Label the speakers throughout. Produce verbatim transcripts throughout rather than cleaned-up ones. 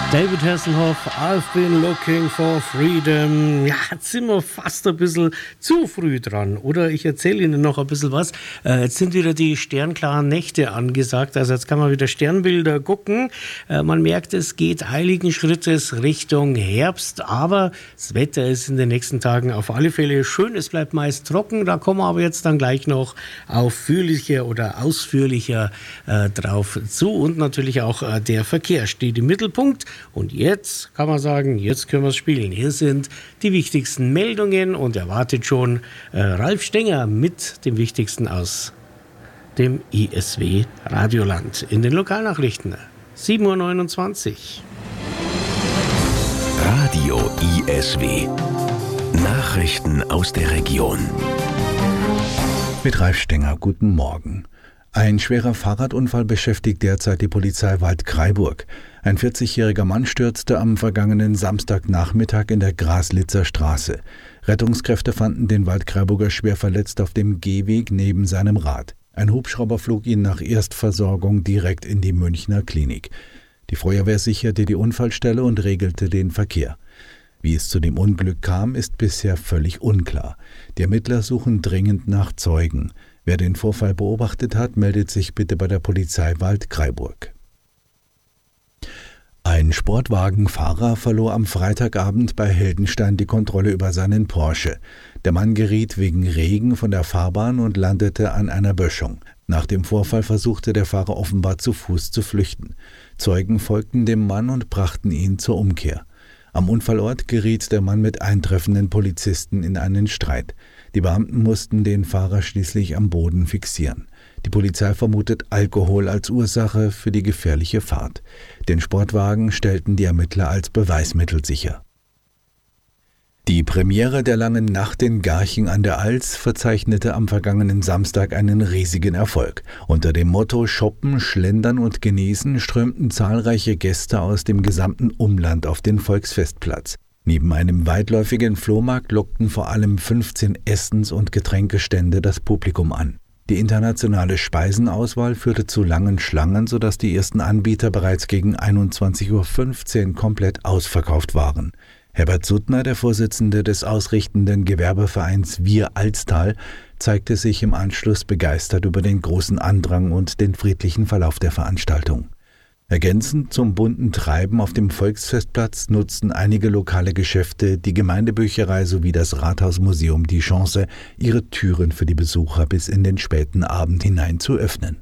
Speaker 1: David Hasselhoff, I've been looking for freedom. Ja, jetzt sind wir fast ein bisschen zu früh dran. Oder ich erzähle Ihnen noch ein bisschen was. Äh, jetzt sind wieder die sternklaren Nächte angesagt. Also jetzt kann man wieder Sternbilder gucken. Äh, man merkt, es geht eiligen Schrittes Richtung Herbst. Aber das Wetter ist in den nächsten Tagen auf alle Fälle schön. Es bleibt meist trocken. Da kommen wir aber jetzt dann gleich noch ausführlicher oder ausführlicher äh, drauf zu. Und natürlich auch äh, der Verkehr steht im Mittelpunkt. Und jetzt kann man sagen, jetzt können wir es spielen. Hier sind die wichtigsten Meldungen und erwartet schon äh, Ralf Stenger mit dem Wichtigsten aus dem I S W Radioland in den Lokalnachrichten. sieben Uhr neunundzwanzig.
Speaker 2: Radio I S W. Nachrichten aus der Region.
Speaker 3: Mit Ralf Stenger, guten Morgen. Ein schwerer Fahrradunfall beschäftigt derzeit die Polizei Waldkraiburg. Ein vierzigjähriger Mann stürzte am vergangenen Samstagnachmittag in der Graslitzer Straße. Rettungskräfte fanden den Waldkraiburger schwer verletzt auf dem Gehweg neben seinem Rad. Ein Hubschrauber flog ihn nach Erstversorgung direkt in die Münchner Klinik. Die Feuerwehr sicherte die Unfallstelle und regelte den Verkehr. Wie es zu dem Unglück kam, ist bisher völlig unklar. Die Ermittler suchen dringend nach Zeugen. Wer den Vorfall beobachtet hat, meldet sich bitte bei der Polizei Waldkraiburg. Ein Sportwagenfahrer verlor am Freitagabend bei Heldenstein die Kontrolle über seinen Porsche. Der Mann geriet wegen Regen von der Fahrbahn und landete an einer Böschung. Nach dem Vorfall versuchte der Fahrer offenbar zu Fuß zu flüchten. Zeugen folgten dem Mann und brachten ihn zur Umkehr. Am Unfallort geriet der Mann mit eintreffenden Polizisten in einen Streit. Die Beamten mussten den Fahrer schließlich am Boden fixieren. Die Polizei vermutet Alkohol als Ursache für die gefährliche Fahrt. Den Sportwagen stellten die Ermittler als Beweismittel sicher. Die Premiere der Langen Nacht in Garching an der Alz verzeichnete am vergangenen Samstag einen riesigen Erfolg. Unter dem Motto Shoppen, Schlendern und Genießen strömten zahlreiche Gäste aus dem gesamten Umland auf den Volksfestplatz. Neben einem weitläufigen Flohmarkt lockten vor allem fünfzehn Essens- und Getränkestände das Publikum an. Die internationale Speisenauswahl führte zu langen Schlangen, sodass die ersten Anbieter bereits gegen einundzwanzig Uhr fünfzehn komplett ausverkauft waren. Herbert Suttner, der Vorsitzende des ausrichtenden Gewerbevereins Wir Alstal, zeigte sich im Anschluss begeistert über den großen Andrang und den friedlichen Verlauf der Veranstaltung. Ergänzend zum bunten Treiben auf dem Volksfestplatz nutzten einige lokale Geschäfte, die Gemeindebücherei sowie das Rathausmuseum die Chance, ihre Türen für die Besucher bis in den späten Abend hinein zu öffnen.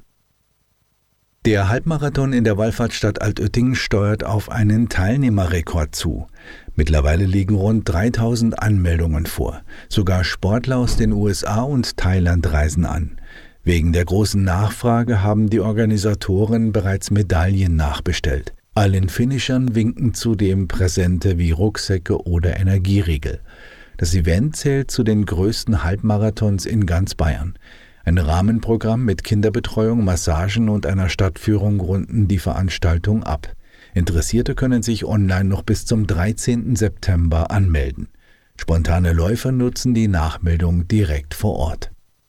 Speaker 3: Der Halbmarathon in der Wallfahrtsstadt Altötting steuert auf einen Teilnehmerrekord zu. Mittlerweile liegen rund dreitausend Anmeldungen vor. Sogar Sportler aus den U S A und Thailand reisen an. Wegen der großen Nachfrage haben die Organisatoren bereits Medaillen nachbestellt. Allen Finishern winken zudem Präsente wie Rucksäcke oder Energieriegel. Das Event zählt zu den größten Halbmarathons in ganz Bayern. Ein Rahmenprogramm mit Kinderbetreuung, Massagen und einer Stadtführung runden die Veranstaltung ab. Interessierte können sich online noch bis zum dreizehnten September anmelden. Spontane Läufer nutzen die Nachmeldung direkt vor Ort.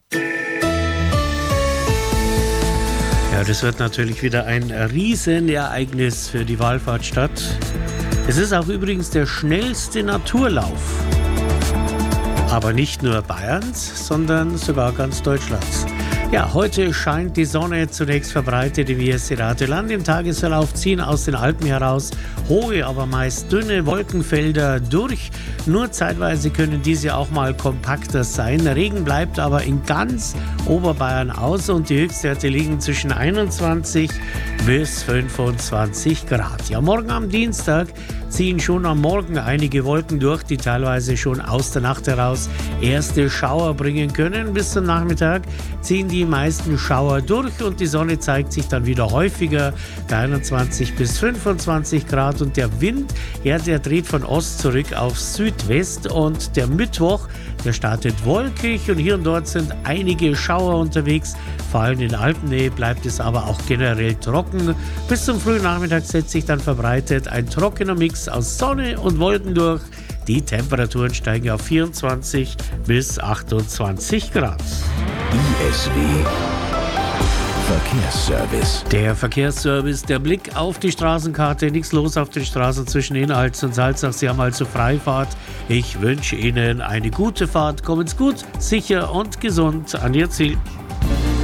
Speaker 1: Ja, das wird natürlich wieder ein Riesenereignis für die Wallfahrtsstadt. Es ist auch übrigens der schnellste Naturlauf. Aber nicht nur Bayerns, sondern sogar ganz Deutschlands. Ja, heute scheint die Sonne zunächst verbreitet im I S W Radioland. Im Tagesverlauf ziehen aus den Alpen heraus hohe, aber meist dünne Wolkenfelder durch. Nur zeitweise können diese auch mal kompakter sein. Regen bleibt aber in ganz Oberbayern aus und die Höchstwerte liegen zwischen einundzwanzig bis fünfundzwanzig Grad. Ja, morgen am Dienstag ziehen schon am Morgen einige Wolken durch, die teilweise schon aus der Nacht heraus erste Schauer bringen können. Bis zum Nachmittag ziehen die meisten Schauer durch und die Sonne zeigt sich dann wieder häufiger, einundzwanzig bis fünfundzwanzig Grad, und der Wind, ja, der dreht von Ost zurück auf Südwest, und der Mittwoch, der startet wolkig und hier und dort sind einige Schauer unterwegs. Vor allem in Alpennähe bleibt es aber auch generell trocken. Bis zum frühen Nachmittag setzt sich dann verbreitet ein trockener Mix aus Sonne und Wolken durch. Die Temperaturen steigen auf vierundzwanzig bis achtundzwanzig Grad.
Speaker 2: I S W Verkehrsservice.
Speaker 1: Der Verkehrsservice, der Blick auf die Straßenkarte, nichts los auf den Straßen zwischen Inhalt und Salzach. Sie haben also Freifahrt. Ich wünsche Ihnen eine gute Fahrt. Kommen's gut, sicher und gesund an Ihr Ziel.